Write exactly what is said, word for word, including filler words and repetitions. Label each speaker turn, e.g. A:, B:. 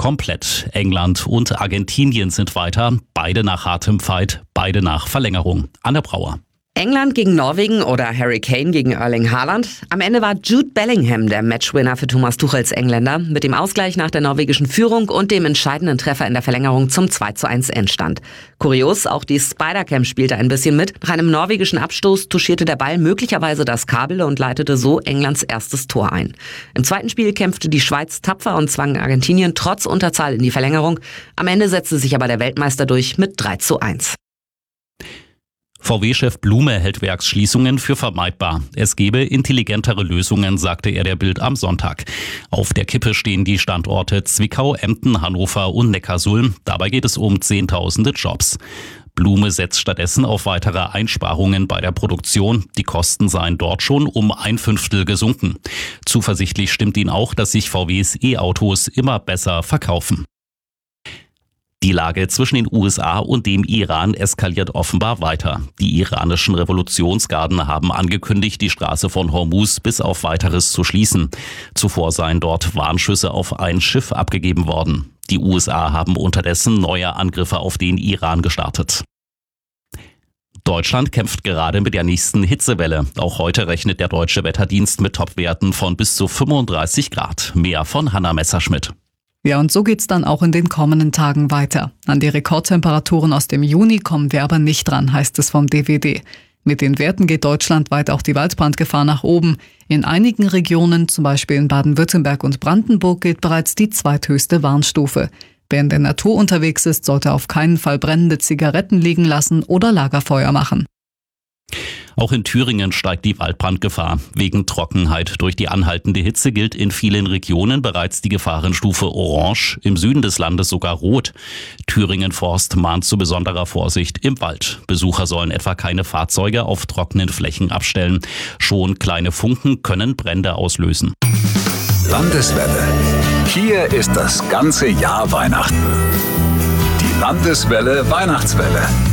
A: komplett. England und Argentinien sind weiter, beide nach hartem Fight, beide nach Verlängerung. Anne Brauer.
B: England gegen Norwegen oder Harry Kane gegen Erling Haaland. Am Ende war Jude Bellingham der Matchwinner für Thomas Tuchels Engländer mit dem Ausgleich nach der norwegischen Führung und dem entscheidenden Treffer in der Verlängerung zum zwei zu eins Endstand. Kurios, auch die Spider-Cam spielte ein bisschen mit. Nach einem norwegischen Abstoß touchierte der Ball möglicherweise das Kabel und leitete so Englands erstes Tor ein. Im zweiten Spiel kämpfte die Schweiz tapfer und zwang Argentinien trotz Unterzahl in die Verlängerung. Am Ende setzte sich aber der Weltmeister durch mit drei zu eins.
A: V W-Chef Blume hält Werksschließungen für vermeidbar. Es gebe intelligentere Lösungen, sagte er der Bild am Sonntag. Auf der Kippe stehen die Standorte Zwickau, Emden, Hannover und Neckarsulm. Dabei geht es um Zehntausende Jobs. Blume setzt stattdessen auf weitere Einsparungen bei der Produktion. Die Kosten seien dort schon um ein Fünftel gesunken. Zuversichtlich stimmt ihn auch, dass sich V Ws E-Autos immer besser verkaufen. Die Lage zwischen den U S A und dem Iran eskaliert offenbar weiter. Die iranischen Revolutionsgarden haben angekündigt, die Straße von Hormuz bis auf Weiteres zu schließen. Zuvor seien dort Warnschüsse auf ein Schiff abgegeben worden. Die U S A haben unterdessen neue Angriffe auf den Iran gestartet. Deutschland kämpft gerade mit der nächsten Hitzewelle. Auch heute rechnet der Deutsche Wetterdienst mit Topwerten von bis zu fünfunddreißig Grad. Mehr von Hanna Messerschmidt.
C: Ja, und so geht's dann auch in den kommenden Tagen weiter. An die Rekordtemperaturen aus dem Juni kommen wir aber nicht dran, heißt es vom D W D. Mit den Werten geht deutschlandweit auch die Waldbrandgefahr nach oben. In einigen Regionen, zum Beispiel in Baden-Württemberg und Brandenburg, gilt bereits die zweithöchste Warnstufe. Wer in der Natur unterwegs ist, sollte auf keinen Fall brennende Zigaretten liegen lassen oder Lagerfeuer machen.
A: Auch in Thüringen steigt die Waldbrandgefahr. Wegen Trockenheit durch die anhaltende Hitze gilt in vielen Regionen bereits die Gefahrenstufe Orange, im Süden des Landes sogar Rot. Thüringen Forst mahnt zu besonderer Vorsicht im Wald. Besucher sollen etwa keine Fahrzeuge auf trockenen Flächen abstellen. Schon kleine Funken können Brände auslösen.
D: Landeswelle. Hier ist das ganze Jahr Weihnachten. Die Landeswelle Weihnachtswelle.